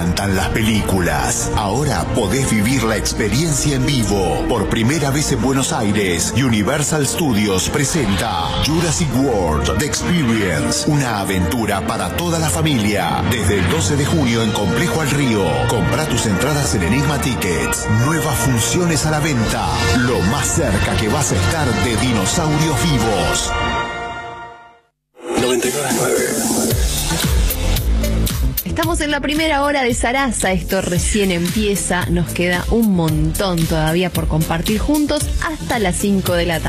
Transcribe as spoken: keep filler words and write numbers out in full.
encantan las películas. Ahora podés vivir la experiencia en vivo. Por primera vez en Buenos Aires, Universal Studios presenta Jurassic World The Experience, una aventura para toda la familia. Desde el doce de junio en Complejo al Río. Comprá tus entradas en Enigma Tickets. Nuevas funciones a la venta. Lo más cerca que vas a estar de dinosaurios vivos. noventa y nueve punto nueve. Estamos en la primera hora de Sarasa, esto recién empieza, nos queda un montón todavía por compartir juntos hasta las cinco de la tarde.